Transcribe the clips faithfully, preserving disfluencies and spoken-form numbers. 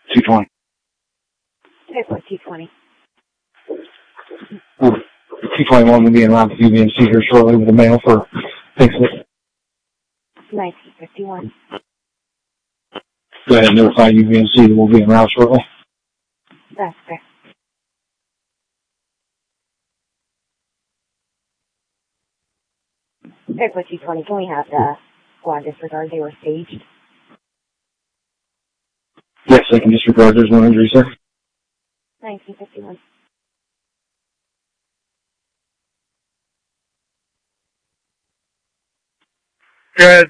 two twenty. Take what, two twenty? Well, two twenty-one will be in line with U V M C here shortly with the mail for fix-it. nineteen fifty-one. Go ahead and notify U V M C that we'll be en route shortly. That's fair. Take what, two twenty. Can we have the squad disregard? They were staged. Yes, they can disregard. There's no injury, sir. nineteen fifty-one. Good.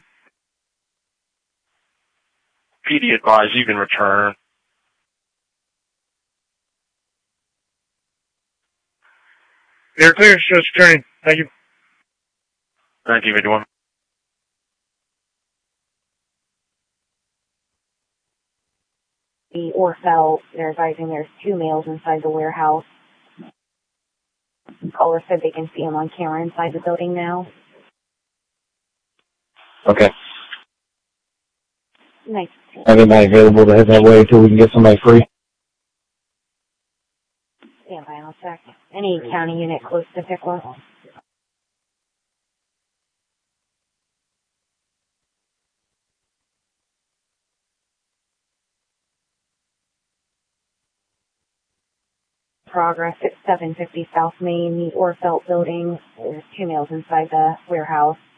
P D advised you can return. You're clear, just returning. Thank you. nineteen fifty-one. The Orfel, they're advising there's two males inside the warehouse. Caller said they can see them on camera inside the building now. Okay. Nice. Have anybody available to head that way until we can get somebody free? Stand by, I'll check. Any county unit close to Pickle? Progress at seven fifty South Main, the Orfelt building. There's two males inside the warehouse.